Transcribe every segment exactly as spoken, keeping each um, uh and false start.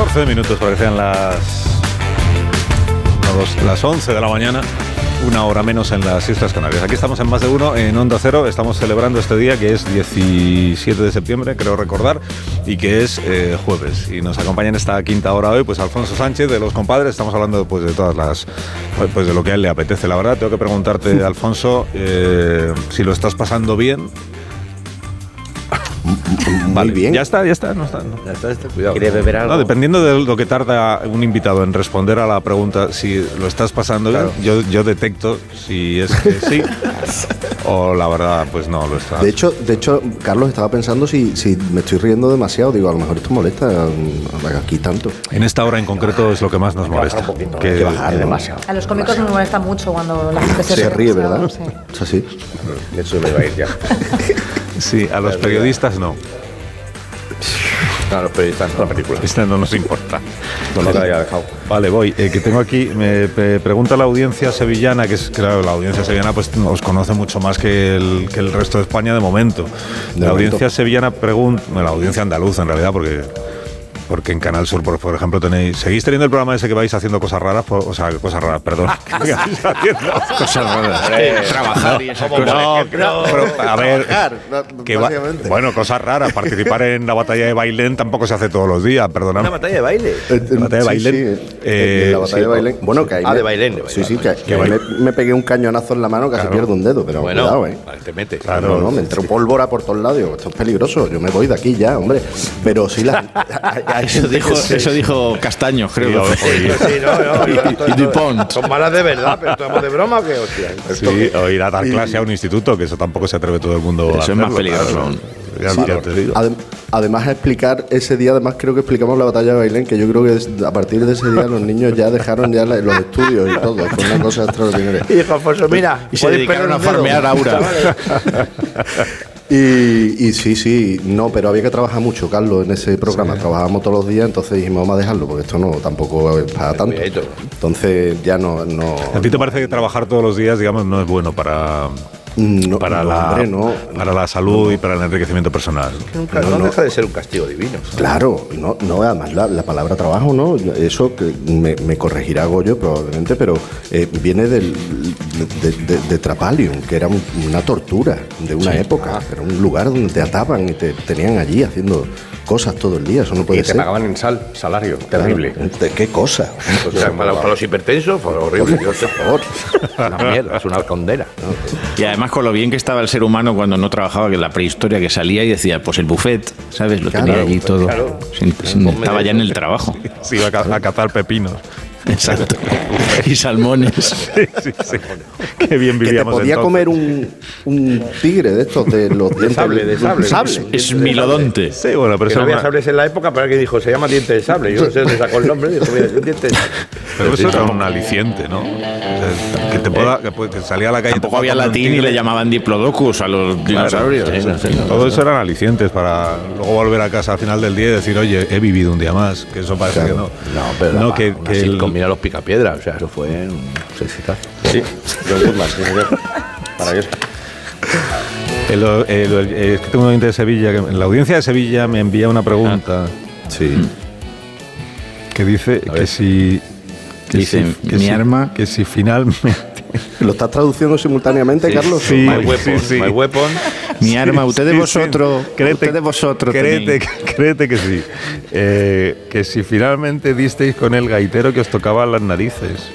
catorce minutos para que sean las, no, las once de la mañana, una hora menos en las Islas Canarias. Aquí estamos en Más de Uno, en Onda Cero. Estamos celebrando este día que es diecisiete de septiembre, creo recordar, y que es eh, jueves. Y nos acompaña en esta quinta hora hoy, pues Alfonso Sánchez, de Los Compadres. Estamos hablando pues de todas las, pues de lo que a él le apetece. La verdad, tengo que preguntarte, Alfonso, eh, si lo estás pasando bien. Muy Vale, bien. Ya está, ya está, no está. No. Ya está, está, cuidado. ¿Quiere beber algo? No, dependiendo de lo que tarda un invitado en responder a la pregunta si lo estás pasando bien, claro. yo, yo detecto si es que sí o la verdad, pues no lo está. De hecho, de hecho, Carlos, estaba pensando si, si me estoy riendo demasiado. Digo, a lo mejor esto molesta aquí tanto. En esta hora en concreto es lo que más nos molesta. Un poquito, que, que bajar demasiado. A los cómicos nos molesta mucho cuando la gente se, se ríe, ¿verdad? Sí. Es así. De hecho, me va a ir ya. Sí, a los periodistas no. No, los periodistas no, la película. Esta no nos importa. No lo haya dejado. Vale, voy. Eh, que tengo aquí, me pe- pregunta la audiencia sevillana, que es, claro, la audiencia sevillana pues os conoce mucho más que el, que el resto de España de momento. De la momento. audiencia sevillana pregunta, bueno, la audiencia andaluza en realidad, porque... Porque en Canal Sur, por, por ejemplo, tenéis... ¿Seguís teniendo el programa ese que vais haciendo cosas raras? Por, o sea, cosas raras, perdón. ¿Qué vais haciendo? Cosas raras. Eh, trabajar y esas cosas. No, no, pero, a ver... no, que va, bueno, cosas raras. Participar en la batalla de Bailén tampoco se hace todos los días, perdóname. ¿Una batalla de baile? La batalla de Bailén. Sí, sí. Eh, la batalla sí, de Bailén. Bueno, que ahí Ah, me, de Bailén. De Bailén. Sí, sí, que, que Que me, me pegué un cañonazo en la mano, casi Claro. pierdo un dedo, pero Bueno, cuidado, ¿eh? vale, te metes. Claro. No, no, me entró pólvora por todos lados. Digo, esto es peligroso, yo me voy de aquí ya, hombre. Pero sí, la, hay, hay Eso gente dijo, que se- eso dijo Castaño, creo. Sí, que fue. oí- Sí, no, no, no, Y- y Dupont. Son malas de verdad, pero estamos de broma o qué, hostia. Sí, o ir a dar clase a un instituto, que eso tampoco se atreve todo el mundo a Eso es hacerlo, más peligroso claro. aún. Ya, Sí, ya te digo. Adem- además, explicar ese día, además creo que explicamos la batalla de Bailén, que yo creo que es- a partir de ese día los niños ya dejaron ya la- los estudios y todo. Fue una cosa extraordinaria. Y dijo Alfonso, mira, Y se podéis dedicaron pegar a un dedo, farmear Aura. chavales. Y, y sí, sí, no, pero había que trabajar mucho, Carlos, en ese programa. Trabajábamos todos los días, entonces dijimos, vamos a dejarlo, porque esto no tampoco es para tanto. Cuidadito. Entonces ya no... no ¿A ti te parece que trabajar todos los días, digamos, no es bueno para, no, para, no, la, hombre, no. para la salud y para el enriquecimiento personal? Nunca, No, no, no. deja de ser un castigo divino. Claro, no, no además la, la palabra trabajo, ¿no? Eso que me, me corregirá Goyo probablemente, pero eh, viene del, de, de, de Trapalium, que era un- una tortura de una época. Era un lugar donde te ataban y te tenían allí haciendo cosas todo el día. Eso no puede Y te ser. pagaban en sal, salario, terrible. ¿De qué cosa? O sea, para, para los hipertensos, fue horrible. Dios, por favor. Una mierda, es una condena. Y además con lo bien que estaba el ser humano cuando no trabajaba, que en la prehistoria que salía y decía, pues el buffet, ¿sabes? Lo Claro, tenía allí pues, todo. claro. Sin- sin- estaba ya en el trabajo. Sí, iba a, ca- a cazar pepinos. Exacto. Y salmones. Sí, sí, sí. Qué bien Que te vivíamos podía entonces. comer un, un tigre de estos de los dientes. sable, de sable. sable. Es milodonte. Sí, bueno, pero Que eso, no había era una, sables en la época, pero alguien dijo, se llama diente de sable. Yo no sé dónde sacó el nombre. Dijo, mira, es un diente de sable. pero eso era un aliciente, ¿no? O sea, que te pueda, que, pu- que salía a la calle. Tampoco te había pueda comer un latín y tigre. le llamaban diplodocus a los dinosaurios. Sí, no sé. Todo eso eran alicientes para luego volver a casa al final del día y decir, oye, he vivido un día más, que eso parece Claro. que no. No, pero no, la- que, aún que así, el- combina los picapiedras, o sea, eso fue un exitazo. Sí, John Goodman, sí, señor. Maravilloso. el- el- el- es que tengo un oyente de Sevilla, que en la audiencia de Sevilla me envía una pregunta Sí. que dice que si... Que Dice, si, que mi si- arma- Que si finalmente... ¿Lo estás traduciendo simultáneamente, Carlos? sí. My weapon, sí, sí. my weapon. Mi arma, usted de Sí, sí. vosotros, Créete- usted de vosotros Créete, tenéis. créete que sí. Eh, que si finalmente disteis con el gaitero que os tocaba las narices.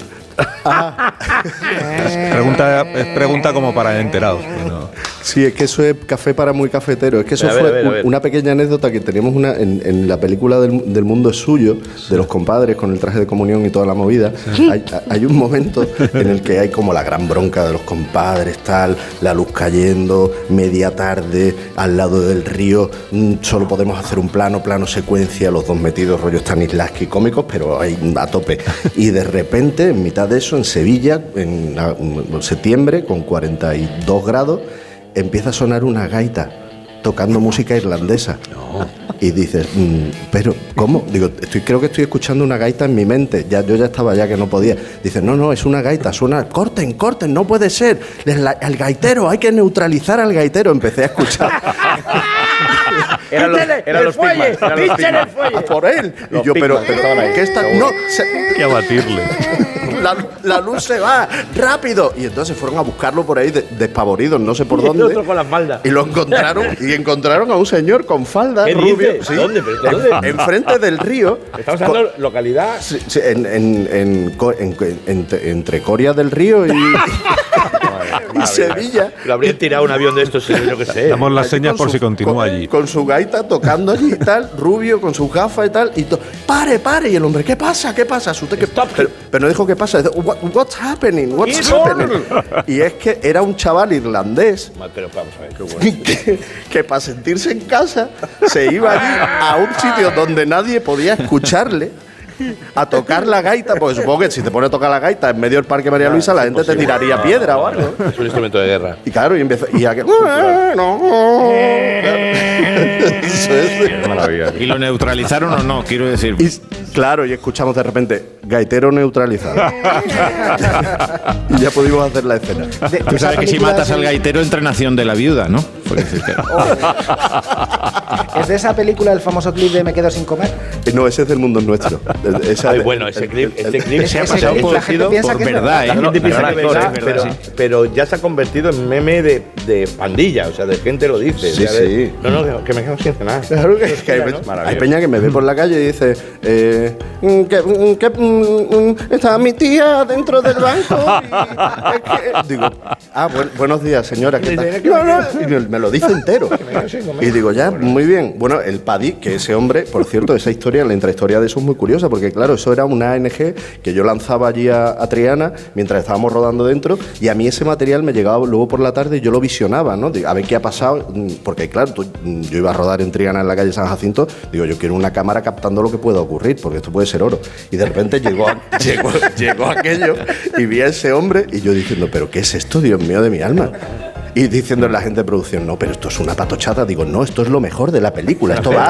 Es pregunta, es pregunta como para enterados. que no- Sí, es que eso es café para muy cafetero. Es que eso A ver, fue a ver, a un- ver. una pequeña anécdota que teníamos una, en, en la película del, del Mundo es Suyo, de los compadres con el traje de comunión y toda la movida. Hay, hay un momento en el que hay como la gran bronca de los compadres, tal, la luz cayendo, media tarde, al lado del río, mm, solo podemos hacer un plano, plano secuencia, los dos metidos, rollo Stanislavski cómicos, pero ahí a tope. Y de repente, en mitad de eso, en Sevilla, en, ah, en septiembre, con cuarenta y dos grados, empieza a sonar una gaita tocando música irlandesa. Y dices, mm, pero ¿cómo? Digo, estoy, creo que estoy escuchando una gaita en mi mente. Ya, yo ya estaba ya que no podía. Dices, no, no, es una gaita, suena, corten, corten, no puede ser. El, el gaitero, hay que neutralizar al gaitero. Empecé a escuchar. Eran los, Píchale eran el los fuelle, Pigman, eran los píchale el Pigman. fuelle. A por él. Y Los yo, pero, Pigman, pero estaban ahí. ¿qué está? No, se- Que abatirle. la, la luz se va, rápido. Y entonces fueron a buscarlo por ahí de- despavoridos, no sé por Y el dónde. otro con las faldas. Y lo encontraron, y encontraron a un señor con falda ¿Qué rubio. dices? ¿Dónde? ¿Pero dónde? Enfrente del río. Estamos hablando de localidad. Sí, sí, en, en, en, Co- en- en- entre Coria del Río y, y Sevilla. Lo habrían tirado un avión de estos, yo qué sé. Damos las Allí señas con por su- si continúa con- allí. Con su gaita tocando allí y tal, rubio, con sus gafas y tal. Y to- pare, pare. Y el hombre, ¿qué pasa? ¿Qué pasa? Asusté, ¿qué- Stop. pero, pero no dijo qué pasa. Dice, "What- what's happening? What's It's happening? Y es que era un chaval irlandés Pero vamos a ver, qué bueno. que, que para sentirse en casa se iba allí a un sitio donde nadie podía escucharle a tocar la gaita, porque supongo que si te pones a tocar la gaita en medio del Parque María Luisa, la gente te tiraría piedra o algo. Es un instrumento de guerra. Y claro, y empezó. Y aquel. Eso es. Maravilla. ¿Y lo neutralizaron o no? Quiero decir. Y, claro, y escuchamos de repente, gaitero neutralizado. Y ya pudimos hacer la escena. De- Tú esa sabes que si película matas es- al gaitero entra Nación de la Viuda, ¿no? Porque es que- ¿Es de esa película el famoso clip de Me quedo sin comer? Eh, No, ese es del mundo nuestro. Esa Ay, de- bueno, ese el- clip, el- ese clip se ha ese pasado clip, por la gente piensa por que es verdad, verdad. ¿eh? La gente piensa Verdad, que es verdad, verdad, es pero, verdad, sí. pero ya se ha convertido en meme de, de pandilla, o sea, de gente lo dice. Sí, ya de- sí. No, no, que, que me quedo sin cenar. Claro que, que hay, hay peña que me ve por la calle y dice eh, mm, que, mm, que, mm, mm, está mi tía dentro del banco y es que- digo, ah, buen- buenos días señora, ¿qué tal? No, no, y me, me lo dice entero y digo, ya, muy bien. Bueno, el Paddy, que ese hombre, por cierto, esa historia, la intrahistoria de eso es muy curiosa, porque claro, eso era una A N G que yo lanzaba allí a, a Triana mientras estábamos rodando dentro, y a mí ese material me llegaba luego por la tarde y yo lo visionaba, ¿no? Digo, a ver qué ha pasado, mm, porque claro, tú- mm, yo iba a rodar en Triana en la calle San Jacinto, digo, yo quiero una cámara captando lo que pueda ocurrir, porque esto puede ser oro. Y de repente llegó, a- llegó, llegó aquello y vi a ese hombre y yo diciendo, ¿pero qué es esto, Dios mío de mi alma? Y diciendo la gente de producción, no, pero esto es una patochada. Digo, no, esto es lo mejor de la película, esto va